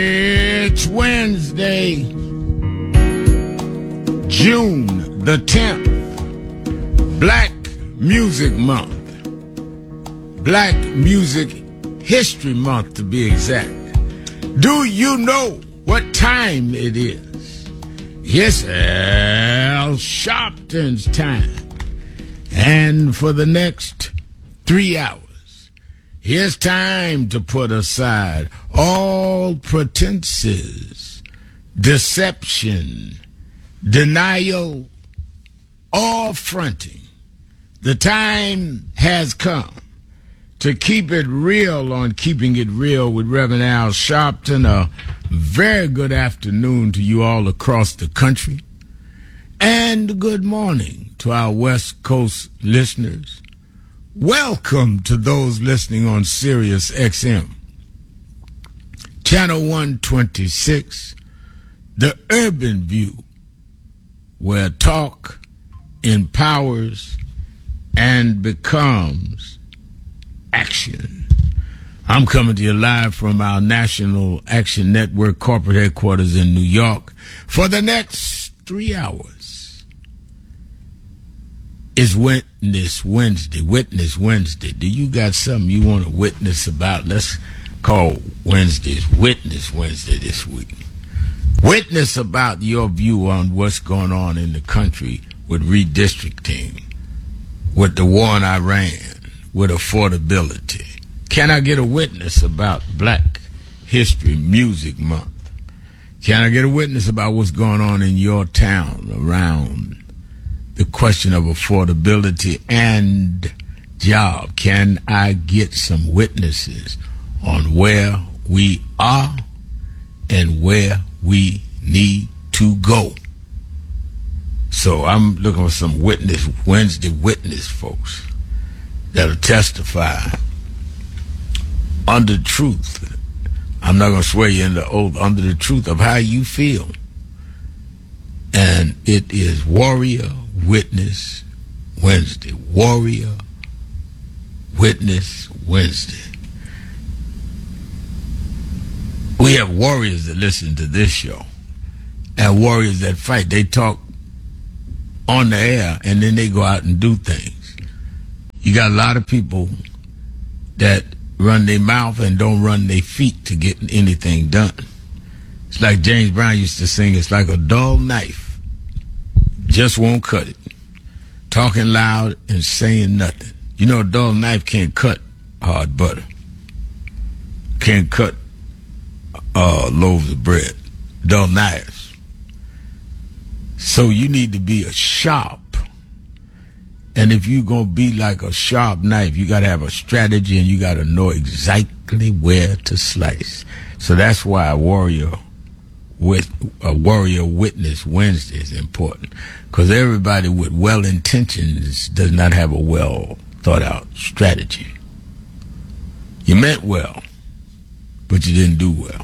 It's Wednesday, June the 10th, Black Music Month, Black Music History Month to be exact. Do you know what time it is? Yes, Al Sharpton's time. And for the next 3 hours, here's time to put aside all pretenses, deception, denial, all fronting. The time has come to keep it real on Keeping It Real with Reverend Al Sharpton. A very good afternoon to you all across the country. And good morning to our West Coast listeners. Welcome to those listening on Sirius XM, Channel 126, The Urban View, where talk empowers and becomes action. I'm coming to you live from our National Action Network corporate headquarters in New York for the next 3 hours. It's Witness Wednesday. Witness Wednesday. Do you got something you want to witness about? Let's call Wednesdays Witness Wednesday this week. Witness about your view on what's going on in the country with redistricting, with the war in Iran, with affordability. Can I get a witness about Black History Music Month? Can I get a witness about what's going on in your town around the question of affordability and job? Can I get some witnesses on where we are and where we need to go? So I'm looking for some Witness Wednesday witness folks that'll testify under truth. I'm not going to swear you into oath, under the truth of how you feel. And it is Warrior Witness Wednesday. Warrior Witness Wednesday. We have warriors that listen to this show and warriors that fight. They talk on the air and then they go out and do things. You got a lot of people that run their mouth and don't run their feet to get anything done. It's like James Brown used to sing, it's like a dull knife. Just won't cut it. Talking loud and saying nothing. You know, a dull knife can't cut hard butter. Can't cut loaves of bread. Dull knives. So you need to be a sharp. And if you're going to be like a sharp knife, you got to have a strategy and you got to know exactly where to slice. So that's why a Warrior Witness Wednesday is important, because everybody with well intentions does not have a well thought out strategy. You meant well, but you didn't do well.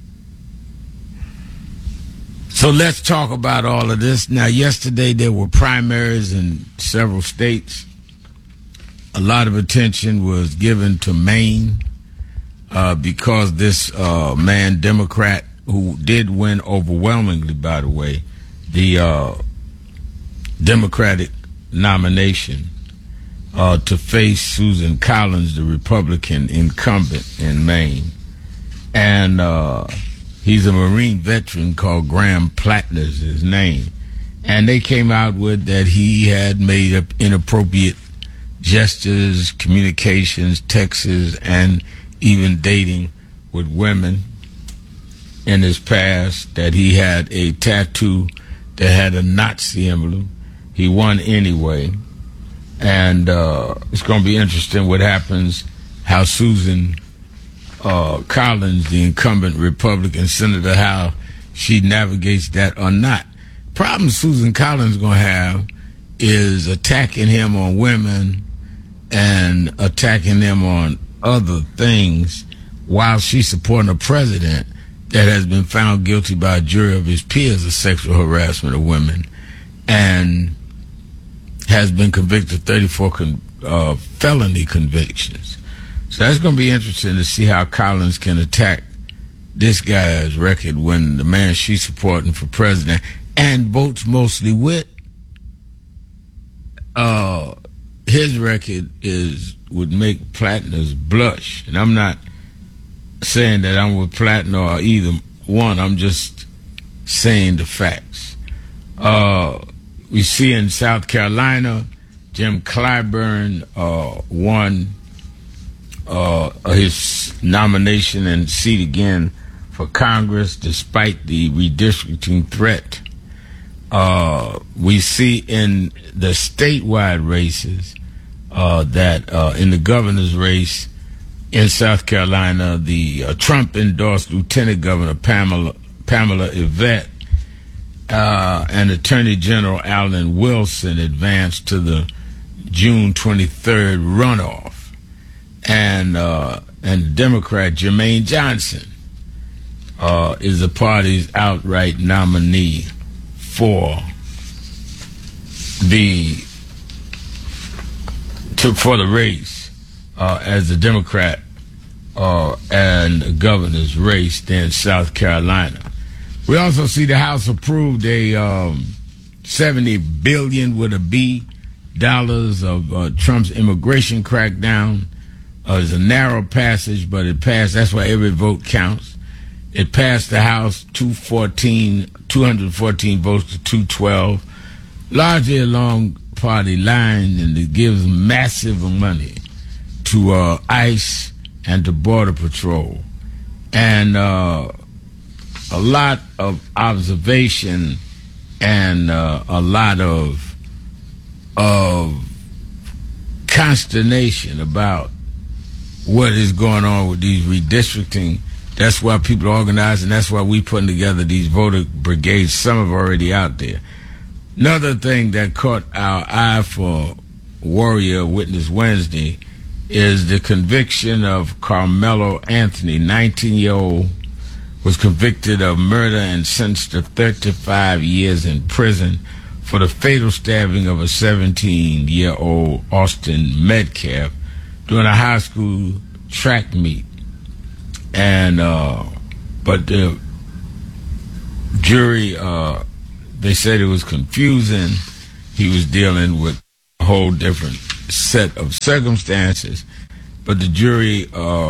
So let's talk about all of this. Now, yesterday there were primaries in several states. A lot of attention was given to Maine because this man, Democrat, who did win overwhelmingly, by the way, the Democratic nomination to face Susan Collins, the Republican incumbent in Maine. And he's a Marine veteran called Graham Plattner's his name. And they came out with that he had made up inappropriate gestures, communications, texts, and even dating with women in his past, that he had a tattoo that had a Nazi emblem. He won anyway. And it's going to be interesting what happens, how Susan Collins, the incumbent Republican senator, how she navigates that or not. Problem Susan Collins is going to have is attacking him on women and attacking them on other things while she's supporting a president that has been found guilty by a jury of his peers of sexual harassment of women and has been convicted of 34 felony convictions. So that's going to be interesting to see how Collins can attack this guy's record when the man she's supporting for president and votes mostly with, his record would make Platner's blush. And I'm not saying that I'm with Platner or either one. I'm just saying the facts. We see in South Carolina, Jim Clyburn won his nomination and seat again for Congress despite the redistricting threat. We see in the statewide races that in the governor's race in South Carolina, the Trump-endorsed Lieutenant Governor Pamela Yvette and Attorney General Alan Wilson advanced to the June 23rd runoff. And Democrat Jermaine Johnson is the party's outright nominee for the race as the Democrat and the governor's race there in South Carolina. We also see the House approved a $70 billion with a B dollars of Trump's immigration crackdown. It's a narrow passage, but it passed. That's why every vote counts. It passed the House 214 votes to 212, largely along party lines, and it gives massive money to ICE and to Border Patrol. And a lot of observation and a lot of consternation about what is going on with these redistricting. That's why people are organizing. That's why we putting together these voter brigades. Some are already out there. Another thing that caught our eye for Warrior Witness Wednesday is the conviction of Carmelo Anthony, 19-year-old, was convicted of murder and sentenced to 35 years in prison for the fatal stabbing of a 17-year-old Austin Metcalf during a high school track meet. And but the jury, they said it was confusing. He was dealing with a whole different set of circumstances, but the jury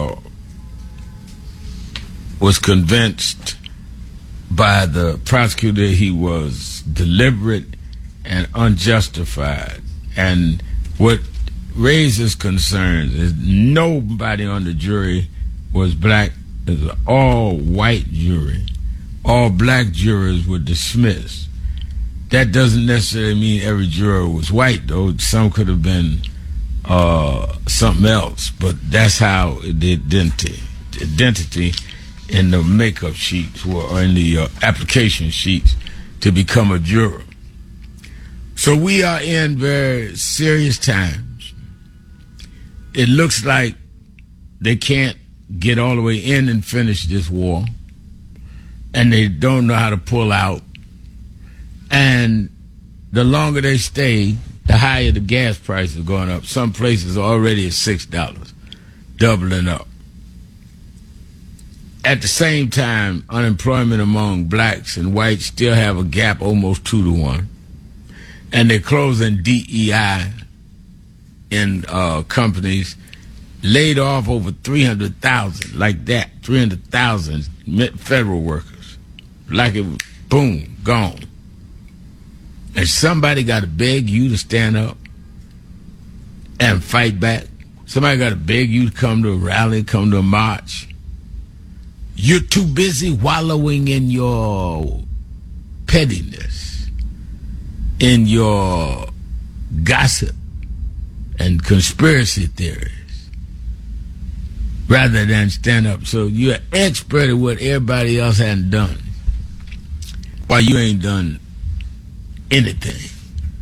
was convinced by the prosecutor he was deliberate and unjustified. And what raises concerns is nobody on the jury was black. It was an all-white jury. All black jurors were dismissed. That doesn't necessarily mean every juror was white, though. Some could have been something else, but that's how the identity in the makeup sheets or in the application sheets to become a juror. So we are in very serious times. It looks like they can't get all the way in and finish this war, and they don't know how to pull out. And the longer they stay, the higher the gas prices are going up. Some places are already at $6, doubling up. At the same time, unemployment among blacks and whites still have a gap almost 2-to-1. And they're closing DEI in companies, laid off over 300,000, like that, 300,000 federal workers. Like it was, boom, gone. And somebody got to beg you to stand up and fight back. Somebody got to beg you to come to a rally, come to a march. You're too busy wallowing in your pettiness, in your gossip and conspiracy theories, rather than stand up. So you're an expert at what everybody else hasn't done, while you ain't done anything.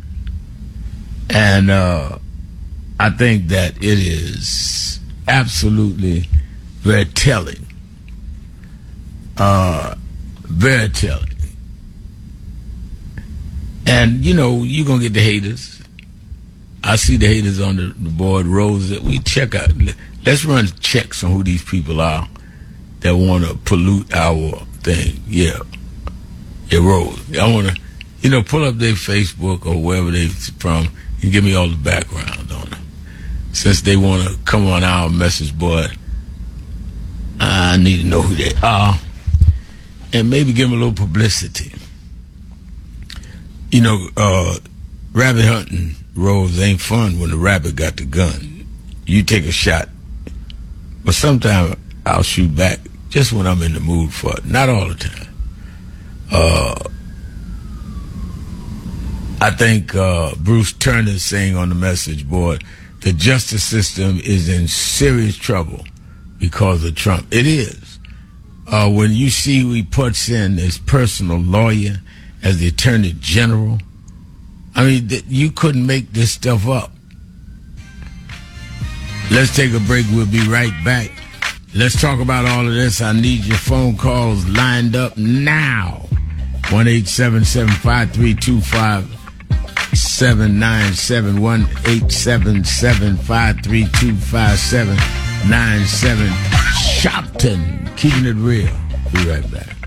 And I think that it is absolutely very telling. Very telling. And, you know, you're going to get the haters. I see the haters on the board rows that we check out. Let's run checks on who these people are that want to pollute our thing. Yeah, Rose. I want to, pull up their Facebook or wherever they're from and give me all the background on it. Since they want to come on our message board, I need to know who they are and maybe give them a little publicity. Rabbit hunting, Rose, ain't fun when the rabbit got the gun. You take a shot, but sometimes I'll shoot back just when I'm in the mood for it. Not all the time. I think Bruce Turner saying on the message board, the justice system is in serious trouble because of Trump. It is. When you see who he puts in as personal lawyer, as the attorney general, I mean, you couldn't make this stuff up. Let's take a break. We'll be right back. Let's talk about all of this. I need your phone calls lined up now. 1-877-532-5797. 1-877-532-5797. Shopton, keeping it real. Be right back.